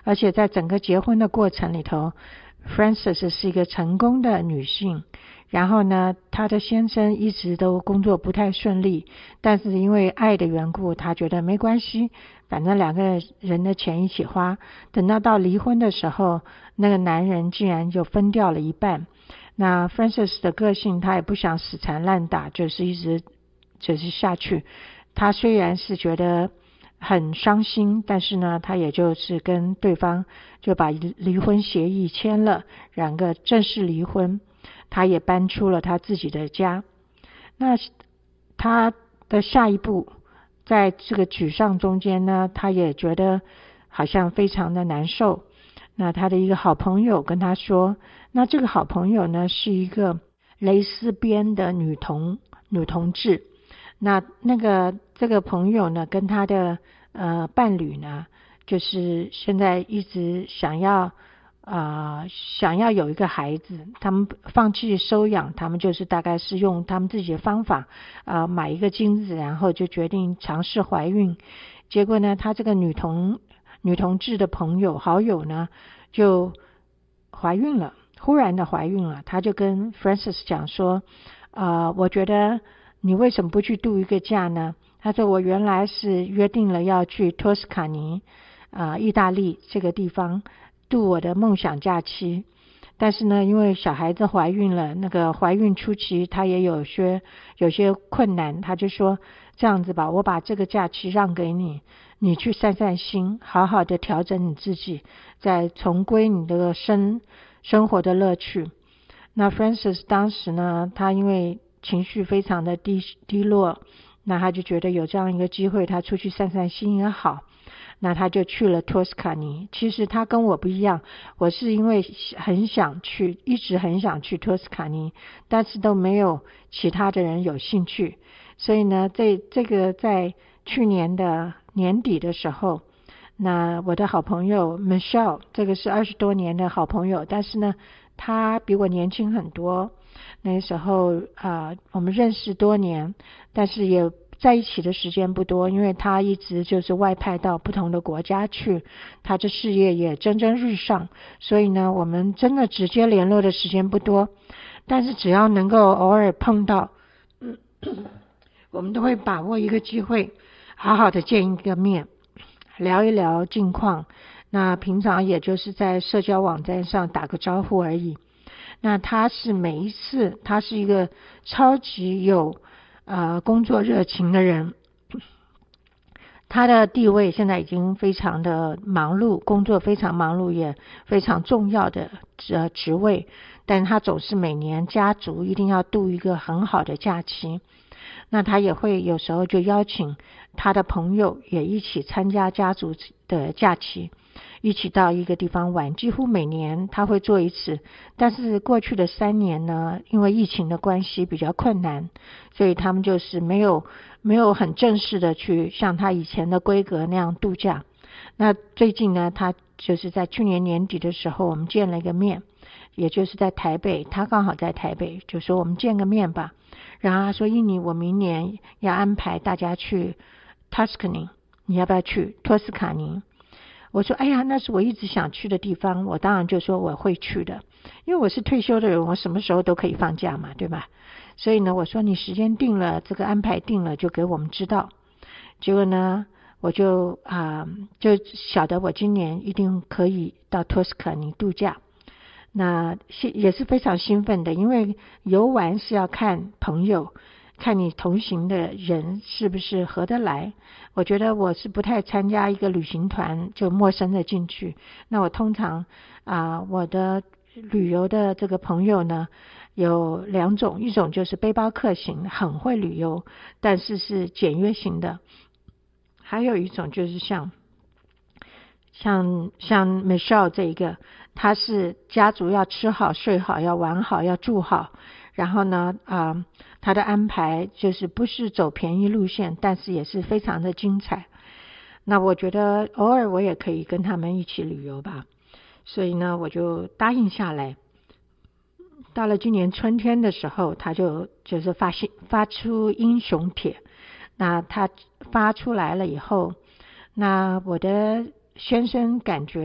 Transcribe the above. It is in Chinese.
而且在整个结婚的过程里头，Frances 是一个成功的女性。然后呢，她的先生一直都工作不太顺利，但是因为爱的缘故，她觉得没关系，反正两个人的钱一起花。等到离婚的时候，那个男人竟然就分掉了一半。那 Frances 的个性，她也不想死缠烂打，就是一直下去。她虽然是觉得很伤心，但是呢，她也就是跟对方就把离婚协议签了，两个正式离婚。他也搬出了他自己的家。那他的下一步，在这个沮丧中间呢，他也觉得好像非常的难受。那他的一个好朋友跟他说，那这个好朋友呢是一个蕾丝边的女同志。这个朋友呢跟他的伴侣呢，就是现在一直想要有一个孩子，他们放弃收养，他们就是大概是用他们自己的方法买一个精子，然后就决定尝试怀孕。结果呢，他这个女同志的好友呢就怀孕了，忽然的怀孕了。他就跟 Frances 讲说我觉得你为什么不去度一个假呢？他说我原来是约定了要去托斯卡尼意大利这个地方度我的梦想假期，但是呢，因为小孩子怀孕了，那个怀孕初期他也有些困难，他就说这样子吧，我把这个假期让给你，你去散散心，好好的调整你自己，再重归你的生活的乐趣。那 Frances 当时呢，他因为情绪非常的低落，那他就觉得有这样一个机会，他出去散散心也好。那他就去了托斯卡尼。其实他跟我不一样，我是因为一直很想去托斯卡尼，但是都没有其他的人有兴趣。所以呢，这个在去年的年底的时候，那我的好朋友 Michelle， 这个是20多年的好朋友，但是呢，他比我年轻很多。那时候我们认识多年，但是也在一起的时间不多，因为他一直就是外派到不同的国家去，他的事业也蒸蒸日上，所以呢，我们真的直接联络的时间不多。但是只要能够偶尔碰到，我们都会把握一个机会，好好的见一个面，聊一聊近况。那平常也就是在社交网站上打个招呼而已。那他是每一次，他是一个超级有工作热情的人。他的地位现在已经非常的忙碌，工作非常忙碌，也非常重要的职位，但他总是每年家族一定要度一个很好的假期。那他也会有时候就邀请他的朋友也一起参加家族的假期，一起到一个地方玩，几乎每年他会做一次。但是过去的3年呢，因为疫情的关系比较困难，所以他们就是没有很正式的去像他以前的规格那样度假。那最近呢，他就是在去年年底的时候，我们见了一个面，也就是在台北，他刚好在台北，就说我们见个面吧。然后他说，印尼我明年要安排大家去 Tuscany， 你要不要去托斯卡尼？我说哎呀，那是我一直想去的地方，我当然就说我会去的，因为我是退休的人，我什么时候都可以放假嘛，对吧？所以呢，我说你时间定了，这个安排定了就给我们知道。结果呢，我就晓得我今年一定可以到托斯卡尼度假。那也是非常兴奋的，因为游玩是要看朋友，看你同行的人是不是合得来。我觉得我是不太参加一个旅行团就陌生的进去。那我通常我的旅游的这个朋友呢有2种，一种就是背包客型，很会旅游，但是是简约型的；还有一种就是像 Michelle 这一个，他是家族要吃好睡好，要玩好，要住好。然后呢他的安排就是不是走便宜路线，但是也是非常的精彩。那我觉得偶尔我也可以跟他们一起旅游吧，所以呢我就答应下来。到了今年春天的时候，他就是发出英雄帖。那他发出来了以后，那我的先生感觉